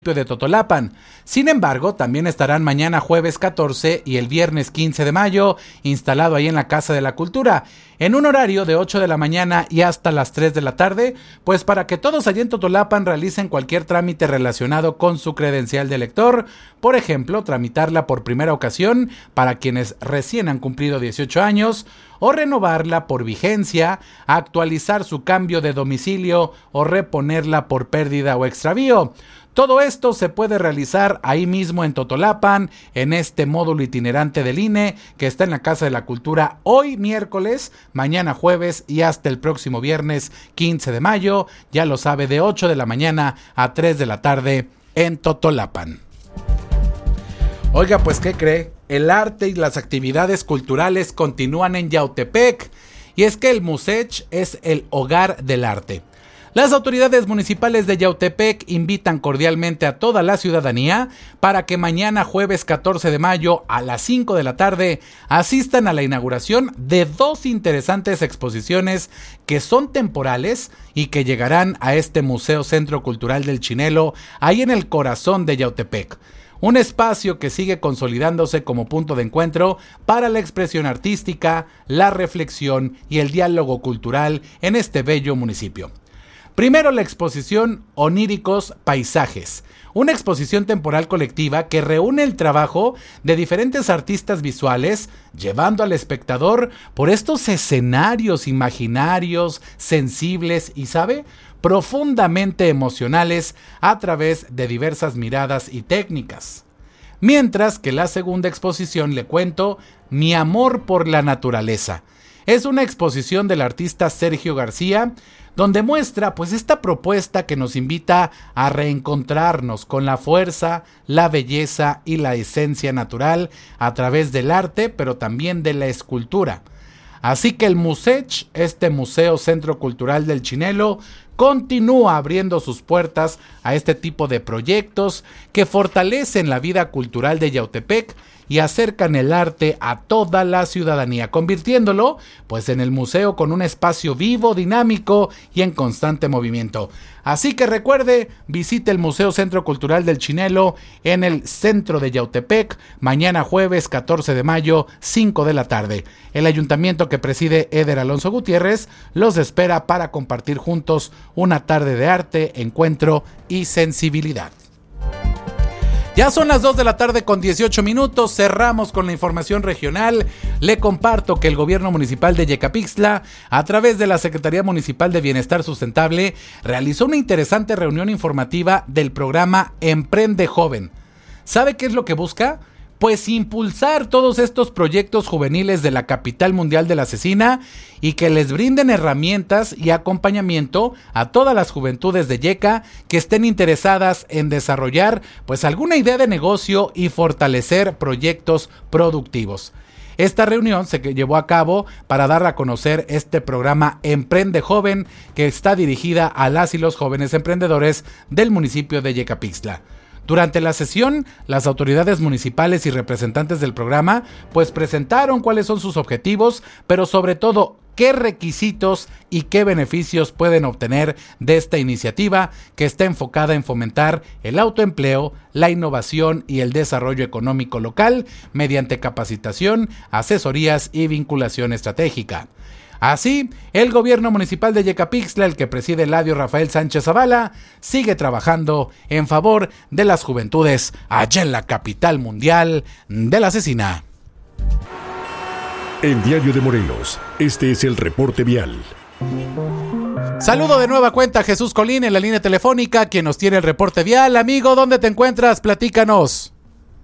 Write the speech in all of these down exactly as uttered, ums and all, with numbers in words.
de Totolapan. Sin embargo, también estarán mañana jueves catorce y el viernes quince de mayo instalado ahí en la Casa de la Cultura, en un horario de ocho de la mañana y hasta las tres de la tarde, pues para que todos allí en Totolapan realicen cualquier trámite relacionado con su credencial de lector, por ejemplo, tramitarla por primera ocasión para quienes recién han cumplido dieciocho años, o renovarla por vigencia, actualizar su cambio de domicilio o reponerla por pérdida o extravío. Todo esto se puede realizar ahí mismo en Totolapan, en este módulo itinerante del I N E que está en la Casa de la Cultura hoy miércoles, mañana jueves y hasta el próximo viernes quince de mayo, ya lo sabe, de ocho de la mañana a tres de la tarde en Totolapan. Oiga, pues ¿qué cree? El arte y las actividades culturales continúan en Yautepec, y es que el Musech es el hogar del arte. Las autoridades municipales de Yautepec invitan cordialmente a toda la ciudadanía para que mañana jueves catorce de mayo a las cinco de la tarde asistan a la inauguración de dos interesantes exposiciones que son temporales y que llegarán a este Museo Centro Cultural del Chinelo, ahí en el corazón de Yautepec. Un espacio que sigue consolidándose como punto de encuentro para la expresión artística, la reflexión y el diálogo cultural en este bello municipio. Primero, la exposición Oníricos Paisajes, una exposición temporal colectiva que reúne el trabajo de diferentes artistas visuales, llevando al espectador por estos escenarios imaginarios, sensibles y, ¿sabe?, profundamente emocionales a través de diversas miradas y técnicas. Mientras que la segunda exposición, le cuento, Mi amor por la naturaleza. Es una exposición del artista Sergio García, donde muestra pues esta propuesta que nos invita a reencontrarnos con la fuerza, la belleza y la esencia natural a través del arte, pero también de la escultura. Así que el Musech, este Museo Centro Cultural del Chinelo, continúa abriendo sus puertas a este tipo de proyectos que fortalecen la vida cultural de Yautepec y acercan el arte a toda la ciudadanía, convirtiéndolo pues en el museo con un espacio vivo, dinámico y en constante movimiento. Así que recuerde, visite el Museo Centro Cultural del Chinelo en el centro de Yautepec, mañana jueves catorce de mayo, cinco de la tarde. El ayuntamiento que preside Eder Alonso Gutiérrez los espera para compartir juntos una tarde de arte, encuentro y sensibilidad. Ya son las dos de la tarde con dieciocho minutos, cerramos con la información regional. Le comparto que el gobierno municipal de Yecapixtla, a través de la Secretaría Municipal de Bienestar Sustentable, realizó una interesante reunión informativa del programa Emprende Joven. ¿Sabe qué es lo que busca? Pues impulsar todos estos proyectos juveniles de la capital mundial de la cecina y que les brinden herramientas y acompañamiento a todas las juventudes de Yeca que estén interesadas en desarrollar pues alguna idea de negocio y fortalecer proyectos productivos. Esta reunión se llevó a cabo para dar a conocer este programa Emprende Joven, que está dirigida a las y los jóvenes emprendedores del municipio de Yecapixtla. Durante la sesión, las autoridades municipales y representantes del programa pues presentaron cuáles son sus objetivos, pero sobre todo qué requisitos y qué beneficios pueden obtener de esta iniciativa que está enfocada en fomentar el autoempleo, la innovación y el desarrollo económico local mediante capacitación, asesorías y vinculación estratégica. Así, el gobierno municipal de Yecapixtla, el que preside Eladio Rafael Sánchez Zavala, sigue trabajando en favor de las juventudes allá en la capital mundial de la cecina. En Diario de Morelos, este es el reporte vial. Saludo de nueva cuenta a Jesús Colín en la línea telefónica, quien nos tiene el reporte vial. Amigo, ¿dónde te encuentras? Platícanos.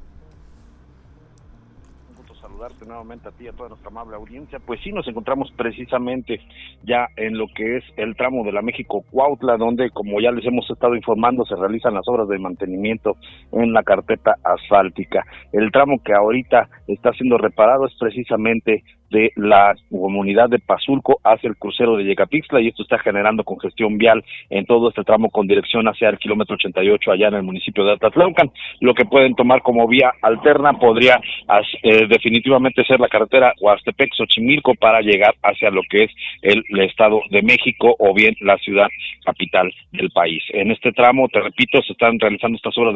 Saludarte nuevamente a ti y a toda nuestra amable audiencia. Pues sí, nos encontramos precisamente ya en lo que es el tramo de la México-Cuautla, donde, como ya les hemos estado informando, se realizan las obras de mantenimiento en la carpeta asfáltica. El tramo que ahorita está siendo reparado es precisamente de la comunidad de Pazulco hacia el crucero de Yecapixtla, y esto está generando congestión vial en todo este tramo con dirección hacia el kilómetro ochenta y ocho allá en el municipio de Atlatlaucan. Lo que pueden tomar como vía alterna podría eh, definitivamente ser la carretera Huastepec-Xochimilco para llegar hacia lo que es el, el Estado de México o bien la ciudad capital del país. En este tramo, te repito, se están realizando estas obras